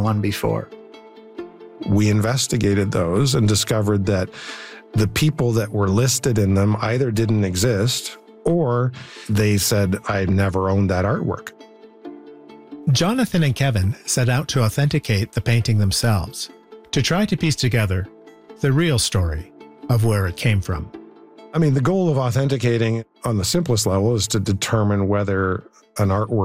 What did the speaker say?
one before. We investigated those and discovered that the people that were listed in them either didn't exist or they said, I never owned that artwork. Jonathan and Kevin set out to authenticate the painting themselves, to try to piece together the real story of where it came from. I mean, the goal of authenticating on the simplest level is to determine whether an artwork